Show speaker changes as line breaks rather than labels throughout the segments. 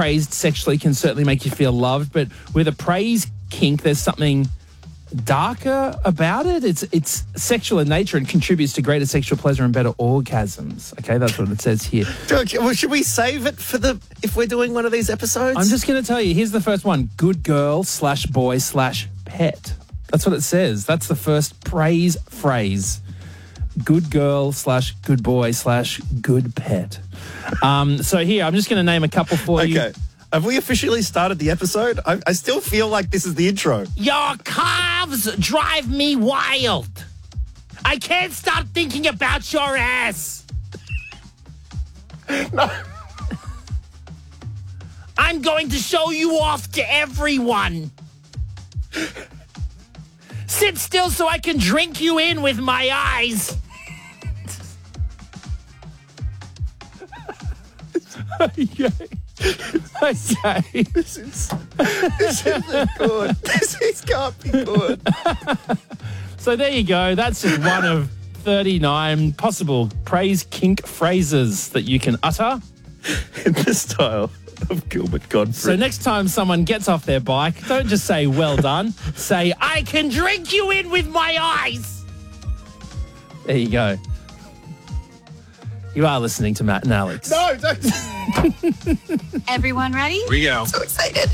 praised sexually can certainly make you feel loved, but with a praise kink, there's something darker about it. It's sexual in nature and contributes to greater sexual pleasure and better orgasms. Okay, that's what it says here.
Well, should we save it for if we're doing one of these episodes?
I'm just going to tell you, here's the first one. Good girl / boy / pet. That's what it says. That's the first praise phrase. Good girl / good boy / good pet. So here, I'm just going to name a couple for you.
Okay. Have we officially started the episode? I still feel like this is the intro.
Your calves drive me wild. I can't stop thinking about your ass.
No.
I'm going to show you off to everyone. Sit still so I can drink you in with my eyes. Okay. Okay.
This isn't good. This can't be good.
So there you go. That's just one of 39 possible praise kink phrases that you can utter
In the style of Gilbert Godfrey.
So next time someone gets off their bike, don't just say, well done. Say, I can drink you in with my eyes. There you go. You are listening to Matt and Alex.
No, don't.
Everyone ready?
Here we go.
So excited.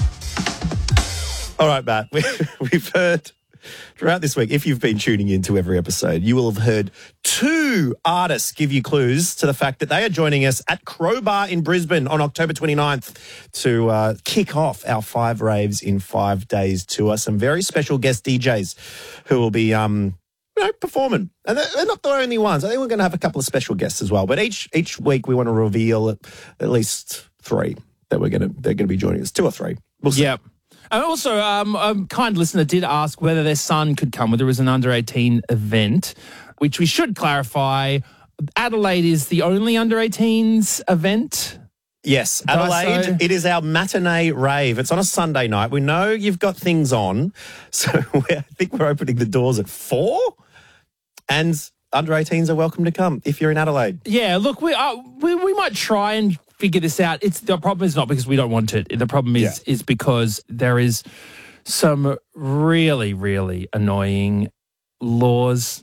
All right, Matt. We've heard throughout this week, if you've been tuning into every episode, you will have heard two artists give you clues to the fact that they are joining us at Crowbar in Brisbane on October 29th to kick off our 5 Raves in 5 Days tour. Some very special guest DJs who will be performing. And they're not the only ones. I think we're going to have a couple of special guests as well. But each week we want to reveal at least 3 that they're going to be joining us. 2 or 3. We'll see.
Yep. And also, a kind listener did ask whether their son could come, whether it was an under-18 event, which we should clarify. Adelaide is the only under-18s event.
Yes, Adelaide, it is our matinee rave. It's on a Sunday night. We know you've got things on, so I think we're opening the doors at 4, and under-18s are welcome to come if you're in Adelaide.
Yeah, look, we might try and figure this out. The problem is not because we don't want it. The problem is because there is some really, really annoying laws.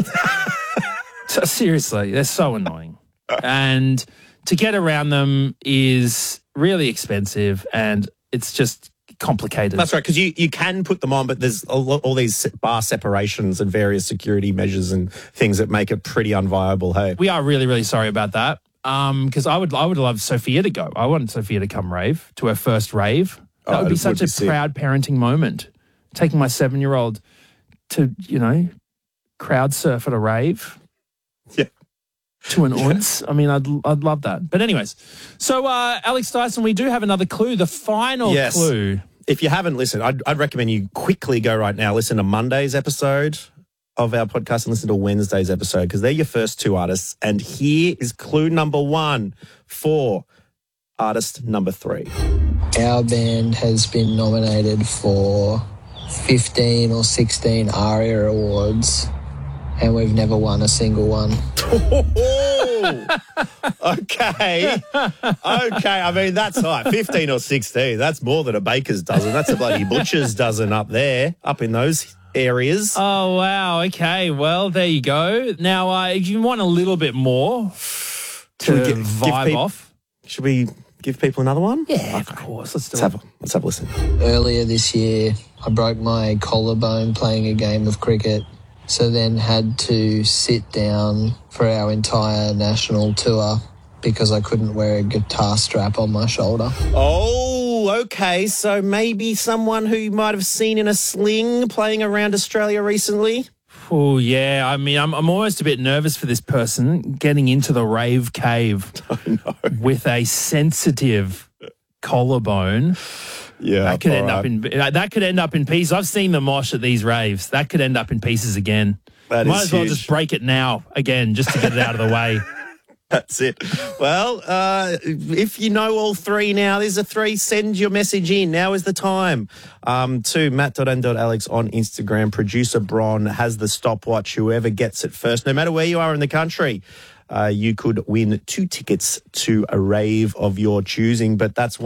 Seriously, they're so annoying. And to get around them is really expensive and it's just complicated.
That's right, because you can put them on, but there's all these bar separations and various security measures and things that make it pretty unviable. Hey,
we are really, really sorry about that. Because I would love Sophia to go. I want Sophia to come rave, to her first rave. That would be such a proud parenting moment. Taking my 7-year-old to, crowd surf at a rave.
Yeah.
To an ounce. I mean, I'd love that. But anyways, so Alex Dyson, we do have another clue, the final clue.
If you haven't listened, I'd recommend you quickly go right now, listen to Monday's episode of our podcast and listen to Wednesday's episode because they're your first 2 artists. And here is clue number 1 for artist number 3.
Our band has been nominated for 15 or 16 ARIA awards and we've never won a single one.
Okay. I mean, that's high. 15 or 16. That's more than a baker's dozen. That's a bloody butcher's dozen up there, up in those areas.
Oh, wow. Okay. Well, there you go. Now, if you want a little bit more to vibe off.
Should we give people another one?
Yeah, of course. Let's have
a listen.
Earlier this year, I broke my collarbone playing a game of cricket, so then had to sit down for our entire national tour because I couldn't wear a guitar strap on my shoulder.
Oh, okay. So maybe someone who you might have seen in a sling playing around Australia recently?
Oh, yeah. I mean, I'm almost a bit nervous for this person getting into the rave cave with a sensitive collarbone.
Yeah,
that could end up in pieces. I've seen the mosh at these raves. That could end up in pieces again. Might as well just break it now again, just to get it out of the way.
That's it. Well, if you know all 3 now, there's a 3. Send your message in. Now is the time. To matt.n.alex on Instagram. Producer Bron has the stopwatch. Whoever gets it first, no matter where you are in the country, you could win 2 tickets to a rave of your choosing. But that's